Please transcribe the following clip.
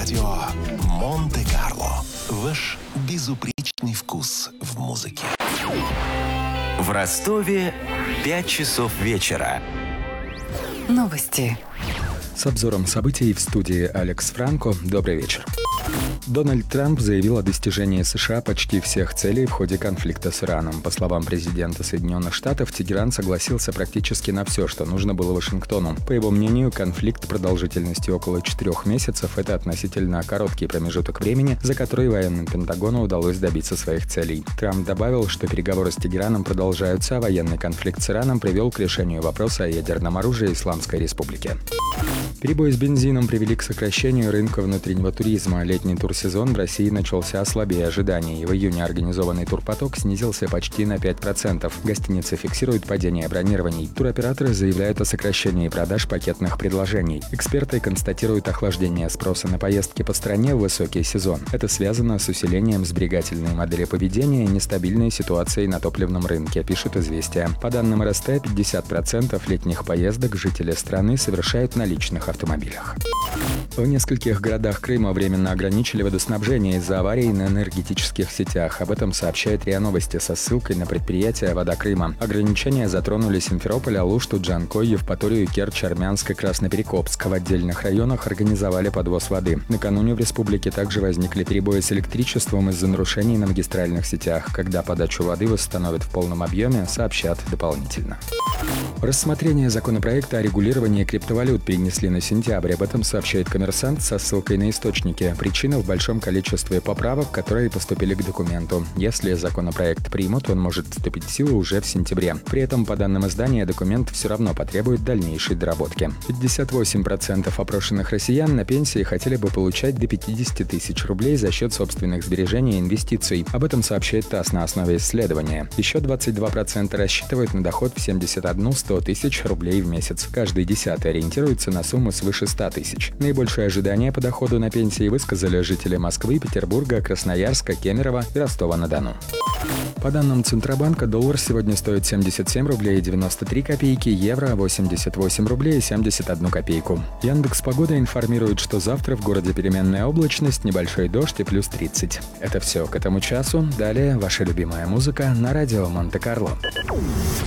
Радио Монте-Карло. Ваш безупречный вкус в музыке. В Ростове 5 часов вечера. Новости. С обзором событий в студии Алекс Франко. Добрый вечер. Дональд Трамп заявил о достижении США почти всех целей в ходе конфликта с Ираном. По словам президента Соединенных Штатов, Тегеран согласился практически на все, что нужно было Вашингтону. По его мнению, конфликт продолжительностью около 4 месяцев – это относительно короткий промежуток времени, за который военным Пентагону удалось добиться своих целей. Трамп добавил, что переговоры с Тегераном продолжаются, а военный конфликт с Ираном привел к решению вопроса о ядерном оружии Исламской Республики. Перебои с бензином привели к сокращению рынка внутреннего туризма. Летний турсезон в России начался слабее ожиданий. В июне организованный турпоток снизился почти на 5%. Гостиницы фиксируют падение бронирований. Туроператоры заявляют о сокращении продаж пакетных предложений. Эксперты констатируют охлаждение спроса на поездки по стране в высокий сезон. Это связано с усилением сберегательной модели поведения и нестабильной ситуацией на топливном рынке, пишет «Известия». По данным РСТ, 50% летних поездок жители страны совершают на личных автомобилях. В нескольких городах Крыма временно ограничили водоснабжение из-за аварий на энергетических сетях. Об этом сообщает РИА Новости со ссылкой на предприятие «Вода Крыма». Ограничения затронули Симферополь, Алушту, Джанкой, Евпаторию, Керчь, Армянск и Красноперекопск. В отдельных районах организовали подвоз воды. Накануне в республике также возникли перебои с электричеством из-за нарушений на магистральных сетях. Когда подачу воды восстановят в полном объеме, сообщат дополнительно. Рассмотрение законопроекта о регулировании криптовалют перенесли на сентябрь. Об этом сообщает «Коммерсант» со ссылкой на источники. Причина в большом количестве поправок, которые поступили к документу. Если законопроект примут, он может вступить в силу уже в сентябре. При этом, по данным издания, документ все равно потребует дальнейшей доработки. 58% опрошенных россиян на пенсии хотели бы получать до 50 тысяч рублей за счет собственных сбережений и инвестиций. Об этом сообщает ТАСС на основе исследования. Еще 22% рассчитывают на доход в 71-100 тысяч рублей в месяц. Каждый 10-й ориентируется на сумму свыше 100 тысяч. Наибольшее ожидание по доходу на пенсии высказали жители Москвы, Петербурга, Красноярска, Кемерово и Ростова-на-Дону. По данным Центробанка, доллар сегодня стоит 77 рублей 93 копейки, евро 88 рублей 71 копейку. Яндекс.Погода информирует, что завтра в городе переменная облачность, небольшой дождь и плюс 30. Это все к этому часу. Далее ваша любимая музыка на радио Монте-Карло.